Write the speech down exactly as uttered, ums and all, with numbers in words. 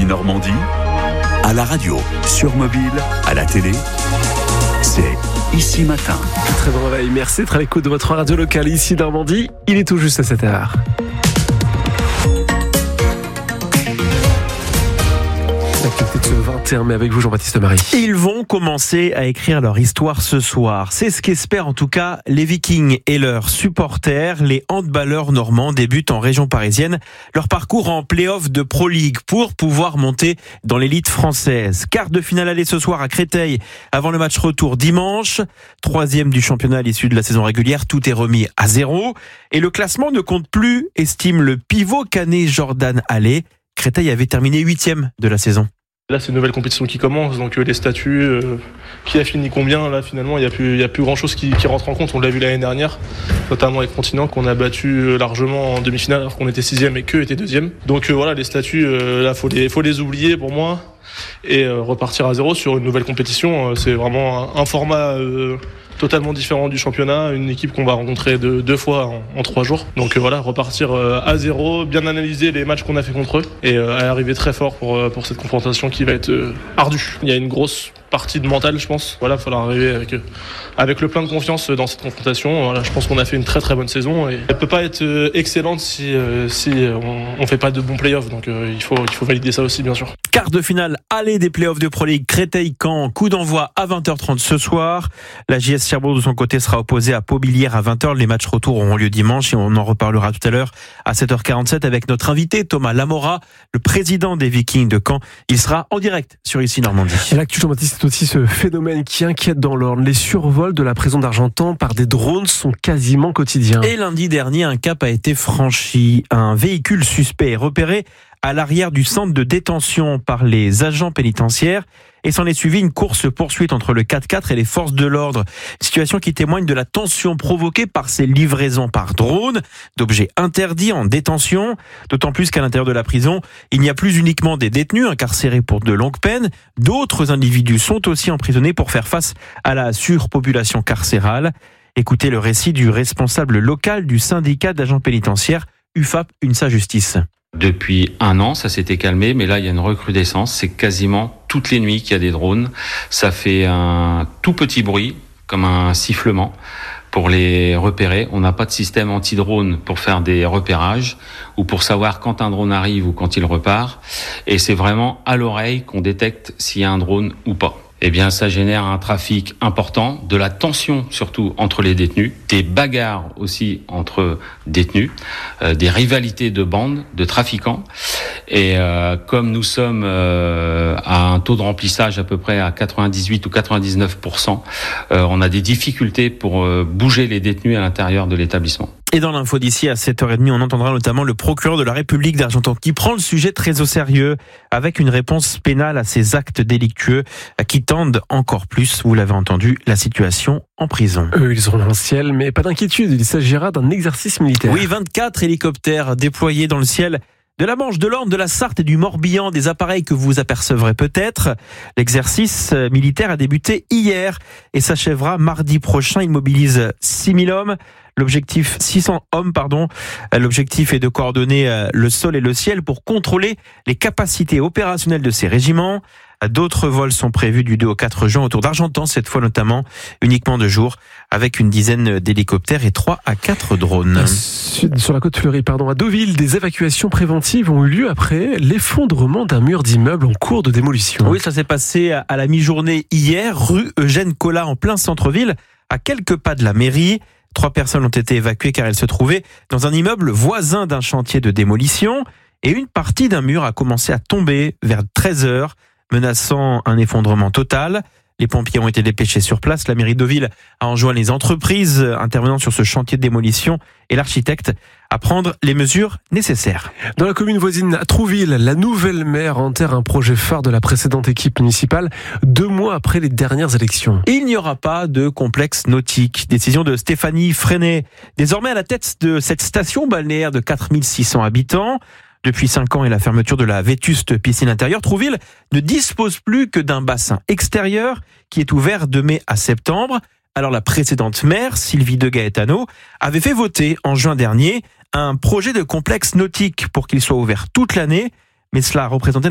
Normandie, à la radio, sur mobile, à la télé, c'est Ici Matin. Très bon réveil, merci d'être à l'écoute de votre radio locale Ici Normandie. Il est tout juste à sept heures. L'actualité de ce vingt et un mai avec vous, Jean-Baptiste Marie. Ils vont commencer à écrire leur histoire ce soir. C'est ce qu'espèrent en tout cas les Vikings et leurs supporters. Les handballeurs normands débutent en région parisienne leur parcours en play-off de Pro League pour pouvoir monter dans l'élite française. Quart de finale aller ce soir à Créteil avant le match retour dimanche. Troisième du championnat à l'issue de la saison régulière. Tout est remis à zéro. Et le classement ne compte plus, estime le pivot canet Jordan Allais. Créteil avait terminé huitième de la saison. Là, c'est une nouvelle compétition qui commence, donc euh, les statuts, euh, qui a fini combien, là finalement, il n'y a plus, il y a plus grand chose qui, qui rentre en compte. On l'a vu l'année dernière, notamment avec Continent, qu'on a battu largement en demi-finale alors qu'on était sixième et qu'eux étaient deuxième. Donc euh, voilà, les statuts, euh, là, faut les, faut les oublier pour moi et euh, repartir à zéro sur une nouvelle compétition. Euh, c'est vraiment un, un format euh, totalement différent du championnat, une équipe qu'on va rencontrer de, deux fois en, en trois jours. Donc euh, voilà, repartir euh, à zéro, bien analyser les matchs qu'on a fait contre eux et euh, arriver très fort pour, euh, pour cette confrontation qui va être euh, ardue. Il y a une grosse partie de mental, je pense. Voilà, il va falloir arriver avec, euh, avec le plein de confiance dans cette confrontation. Voilà, je pense qu'on a fait une très très bonne saison et elle peut pas être euh, excellente si, euh, si on, on fait pas de bons playoffs. Donc euh, il, faut, il faut valider ça aussi, bien sûr. Quart de finale aller des playoffs de Pro League, Créteil-Caen, coup d'envoi à vingt heures trente ce soir. La J S Cherbourg de son côté sera opposée à Pau-Bilière à vingt heures. Les matchs retour auront lieu dimanche et on en reparlera tout à l'heure à sept heures quarante-sept avec notre invité Thomas Lamora, le président des Vikings de Caen. Il sera en direct sur Ici Normandie. Et l'actu, Jean-Baptiste, c'est aussi ce phénomène qui inquiète dans l'Orne. Les survols de la prison d'Argentan par des drones sont quasiment quotidiens. Et lundi dernier, un cap a été franchi. Un véhicule suspect est repéré à l'arrière du centre de détention par les agents pénitentiaires et s'en est suivi une course-poursuite entre le quatre-quatre et les forces de l'ordre. Situation qui témoigne de la tension provoquée par ces livraisons par drone d'objets interdits en détention, d'autant plus qu'à l'intérieur de la prison, il n'y a plus uniquement des détenus incarcérés pour de longues peines, d'autres individus sont aussi emprisonnés pour faire face à la surpopulation carcérale. Écoutez le récit du responsable local du syndicat d'agents pénitentiaires U F A P UNSA Justice. Depuis un an, ça s'était calmé, mais là, il y a une recrudescence. C'est quasiment toutes les nuits qu'il y a des drones. Ça fait un tout petit bruit, comme un sifflement, pour les repérer. On n'a pas de système anti-drone pour faire des repérages ou pour savoir quand un drone arrive ou quand il repart. Et c'est vraiment à l'oreille qu'on détecte s'il y a un drone ou pas. Eh bien, ça génère un trafic important, de la tension surtout entre les détenus, des bagarres aussi entre détenus, euh, des rivalités de bandes, de trafiquants. Et euh, comme nous sommes euh, à un taux de remplissage à peu près à quatre-vingt-dix-huit ou quatre-vingt-dix-neuf pour cent, euh, on a des difficultés pour euh, bouger les détenus à l'intérieur de l'établissement. Et dans l'info d'ici à sept heures trente, on entendra notamment le procureur de la République d'Argentan qui prend le sujet très au sérieux avec une réponse pénale à ces actes délictueux qui tendent encore plus, vous l'avez entendu, la situation en prison. Eux, ils seront dans le ciel, mais pas d'inquiétude, il s'agira d'un exercice militaire. Oui, vingt-quatre hélicoptères déployés dans le ciel de la Manche, de l'Orne, de la Sarthe et du Morbihan, des appareils que vous apercevrez peut-être. L'exercice militaire a débuté hier et s'achèvera mardi prochain. Il mobilise six mille hommes. L'objectif, six cents hommes, pardon. L'objectif est de coordonner le sol et le ciel pour contrôler les capacités opérationnelles de ces régiments. D'autres vols sont prévus du deux au quatre juin autour d'Argentan, cette fois notamment uniquement de jour, avec une dizaine d'hélicoptères et trois à quatre drones. Sur la côte fleurie, pardon, à Deauville, des évacuations préventives ont eu lieu après l'effondrement d'un mur d'immeuble en cours de démolition. Oui, ça s'est passé à la mi-journée hier, rue Eugène Collat, en plein centre-ville, à quelques pas de la mairie. Trois personnes ont été évacuées car elles se trouvaient dans un immeuble voisin d'un chantier de démolition et une partie d'un mur a commencé à tomber vers treize heures, menaçant un effondrement total. Les pompiers ont été dépêchés sur place. La mairie de Deauville a enjoint les entreprises intervenant sur ce chantier de démolition et l'architecte à prendre les mesures nécessaires. Dans la commune voisine à Trouville, la nouvelle maire enterre un projet phare de la précédente équipe municipale deux mois après les dernières élections. Il n'y aura pas de complexe nautique. Décision de Stéphanie Freinet, désormais à la tête de cette station balnéaire de quatre mille six cents habitants. Depuis cinq ans et la fermeture de la vétuste piscine intérieure, Trouville ne dispose plus que d'un bassin extérieur qui est ouvert de mai à septembre. Alors la précédente maire, Sylvie de Gaetano, avait fait voter en juin dernier un projet de complexe nautique pour qu'il soit ouvert toute l'année, mais cela représentait